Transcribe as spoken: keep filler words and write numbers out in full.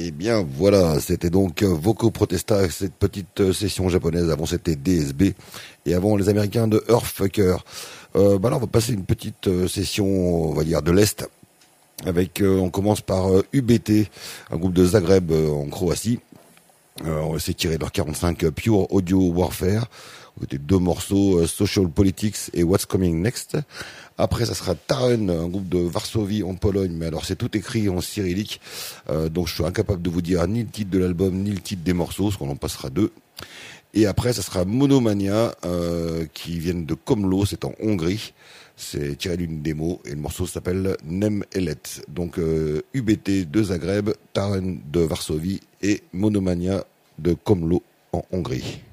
Eh bien voilà, c'était donc Voco Protesta, cette petite session japonaise. Avant c'était D S B et avant les Américains de Earthfucker. Euh, bah là on va passer une petite session, on va dire de l'Est. Avec, euh, on commence par euh, U B T, un groupe de Zagreb euh, en Croatie. Euh, on s'est tiré de leur quarante-cinq euh, Pure Audio Warfare. C'était deux morceaux, euh, Social Politics et What's Coming Next. Après, ça sera Taren, un groupe de Varsovie en Pologne, mais alors c'est tout écrit en cyrillique, euh, donc je suis incapable de vous dire ni le titre de l'album, ni le titre des morceaux, parce qu'on en passera deux. Et après, ça sera Monomania, euh, qui viennent de Komló, c'est en Hongrie. C'est tiré d'une démo, et le morceau s'appelle Nem Elet. Donc euh, U B T de Zagreb, Taren de Varsovie, et Monomania de Komló en Hongrie.